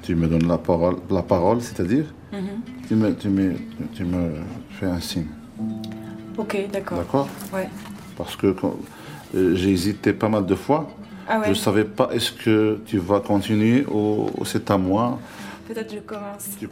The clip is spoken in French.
Tu me donnes la parole, c'est-à-dire tu me fais un signe. Ok, d'accord. D'accord? Ouais. Parce que j'ai hésité pas mal de fois. Ah ouais. Je ne savais pas est-ce que tu vas continuer ou c'est à moi. Peut-être je commence.